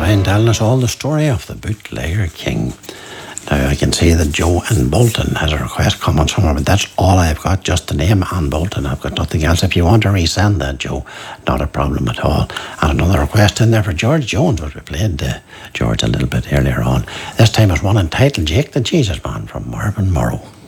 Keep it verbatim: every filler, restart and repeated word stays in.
Ryan telling us all the story of the Bootlegger King. Now I can see that Joe in Bolton has a request coming somewhere, but that's all I've got, just the name Ann Bolton. I've got nothing else. If you want to resend that, Joe, not a problem at all. And another request in there for George Jones, which we played uh, George a little bit earlier on. This time it's one entitled Jake the Jesus Man from Marvin Morrow.